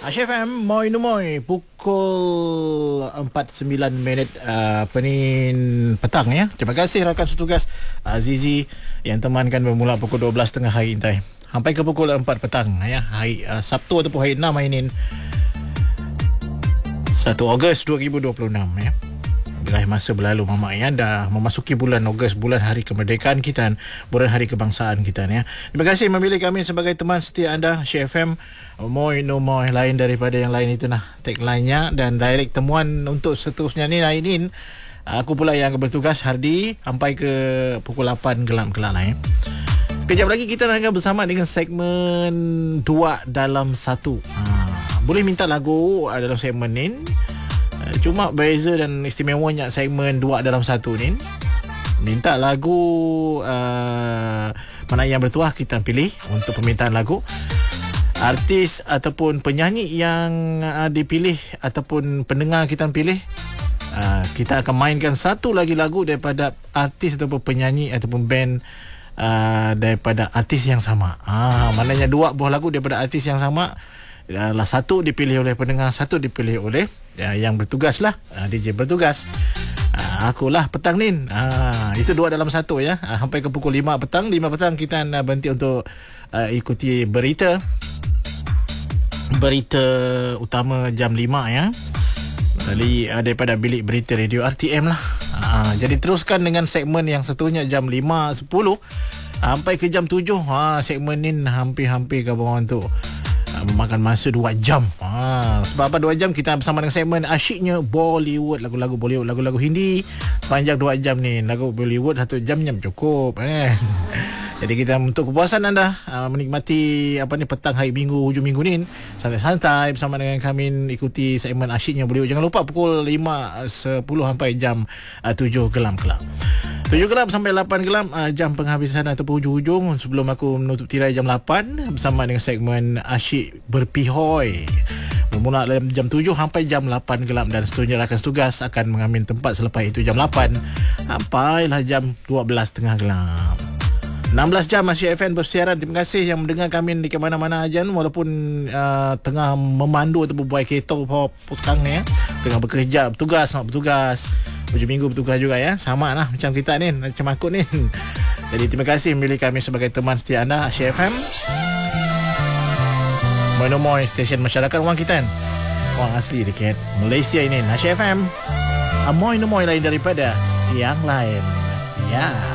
Asyik FM, Moi Numoy, pukul 4.09 petang ya. Terima kasih rakan setugas Azizi yang temankan bermula pukul 12.30 hari intai sampai ke pukul 4 petang ya. Hari Sabtu ataupun hari 6 hari ini 1 Ogos 2026 ya. Dah masa berlalu Mama ya, dah memasuki bulan Ogos, bulan hari kemerdekaan kita, bulan hari kebangsaan kita ya. Terima kasih memilih kami sebagai teman setia anda. Syekh FM, Moi no Moi, lain daripada yang lain itu nah tagline-nya. Dan direct temuan untuk seterusnya ni hari ini aku pula yang bertugas Hardi sampai ke pukul 8 gelap-gelap lah ya. Kejap lagi kita akan bersama dengan segmen 2 dalam 1. Boleh minta lagu dalam segmen ni. Cuma beza dan istimewanya segmen 2 dalam 1 ni, minta lagu mana yang bertuah kita pilih untuk permintaan lagu. Artis ataupun penyanyi yang dipilih ataupun pendengar kita pilih, kita akan mainkan satu lagi lagu daripada artis ataupun penyanyi ataupun band daripada artis yang sama. Maknanya dua buah lagu daripada artis yang sama. Satu dipilih oleh pendengar, satu dipilih oleh yang bertugas lah, DJ bertugas. Akulah petang ni. Itu 2 dalam 1 ya. Sampai ke pukul 5 petang. 5 petang kita berhenti untuk ikuti berita utama jam 5 ya. Daripada bilik berita radio RTM lah. Jadi teruskan dengan segmen yang satunya jam 5.10 sampai ke jam 7. Segmen ni hampir-hampir ke bawah tu memakan masa 2 jam. Sebab apa 2 jam? Kita bersama dengan segmen asyiknya Bollywood, lagu-lagu Bollywood, lagu-lagu Hindi. Panjang 2 jam ni. Lagu Bollywood 1 jam cukup Jadi kita untuk kepuasan anda menikmati petang hari Minggu, hujung minggu ni santai-santai bersama dengan kami, ikuti segmen asyiknya Bollywood. Jangan lupa pukul 5.10 sampai jam 7 gelap-gelap. 7 gelap sampai 8 gelap, jam penghabisan ataupun hujung-hujung sebelum aku menutup tirai jam 8 bersama dengan segmen Asyik Berpihoi. Bermula dalam jam 7 sampai jam 8 gelap, dan seterusnya rakan setugas akan mengambil tempat selepas itu jam 8 sampailah jam 12.30 gelap. 16 jam Asyik FM bersiaran. Terima kasih yang mendengar kami di mana-mana aja, walaupun tengah memandu ataupun buat kereta sekarang ni ya. Tengah bekerja, nak bertugas. Hujung minggu bertugas juga ya. Sama lah macam kita ni, macam aku ni. Jadi terima kasih memilih kami sebagai teman setia anda. Asyik FM, Moi no Moi, stesen masyarakat orang kita, orang asli dekat Malaysia ini. Asyik FM, Moi no Moi, lain daripada yang lain ya.